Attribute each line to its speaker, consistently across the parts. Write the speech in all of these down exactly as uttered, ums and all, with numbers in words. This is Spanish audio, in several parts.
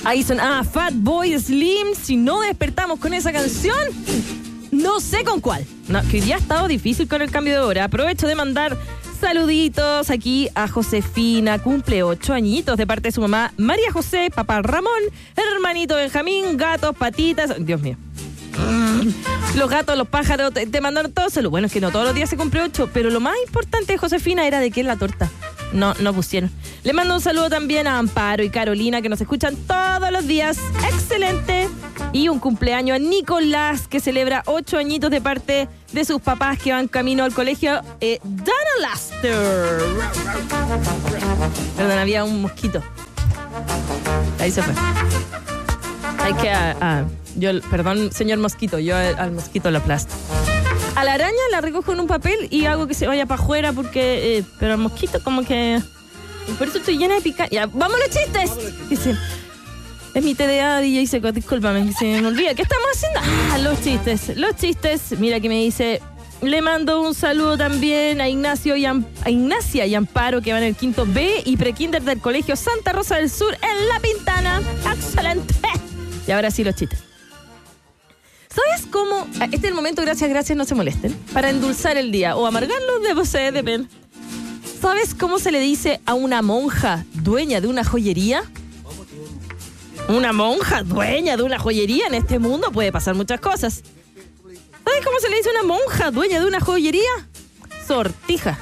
Speaker 1: Ahí son, ah, Fatboy Slim. Si no despertamos con esa canción, no sé con cuál. No, que hoy día ha estado difícil con el cambio de hora. Aprovecho de mandar saluditos aquí a Josefina, cumple ocho añitos de parte de su mamá María José, papá Ramón, hermanito Benjamín, gatos, patitas. Dios mío. Los gatos, los pájaros, te, te mandaron todos. Lo bueno es que no todos los días se cumple ocho, pero lo más importante de Josefina era de qué es la torta. No, no pusieron. Le mando un saludo también a Amparo y Carolina, que nos escuchan todos los días. ¡Excelente! Y un cumpleaños a Nicolás, que celebra ocho añitos de parte de sus papás que van camino al colegio eh, Dana Laster. Perdón, había un mosquito. Ahí se fue. Hay que... Ah, ah, yo, perdón, señor mosquito, yo al, al mosquito lo aplasto. A la araña la recojo en un papel y hago que se vaya para afuera porque... Eh, pero al mosquito como que... Por eso estoy llena de pica... Ya, ¡vamos los chistes! Dice... Es mi T D A, D J Seco, discúlpame, se me olvida. ¿Qué estamos haciendo? Ah, los chistes, los chistes. Mira que me dice... Le mando un saludo también a Ignacio y a, a Ignacia y Amparo, que van en el quinto B y prekinder del colegio Santa Rosa del Sur en La Pintana. ¡Excelente! Y ahora sí los chistes. ¿Sabes cómo? Este es el momento, gracias, gracias, no se molesten. Para endulzar el día o amargarlo, debo ser, depende. ¿Sabes cómo se le dice a una monja dueña de una joyería? Una monja dueña de una joyería. En este mundo puede pasar muchas cosas. ¿Sabes cómo se le dice a una monja dueña de una joyería? Sortija.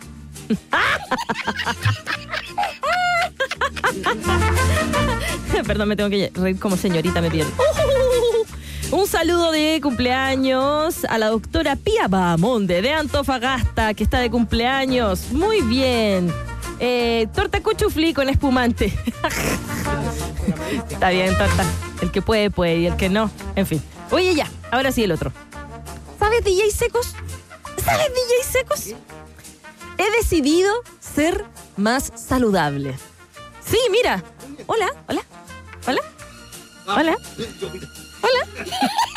Speaker 1: Perdón, me tengo que reír como señorita, me piden. Un saludo de cumpleaños a la doctora Pía Bahamonde de Antofagasta, que está de cumpleaños. Muy bien. Eh, torta cuchuflí con espumante. Está bien, torta. El que puede, puede, y el que no. En fin. Oye, ya. Ahora sí el otro. ¿Sabes, D J Secos? ¿Sabes, D J Secos? He decidido ser más saludable. Sí, mira. Hola, hola, hola, hola, hola.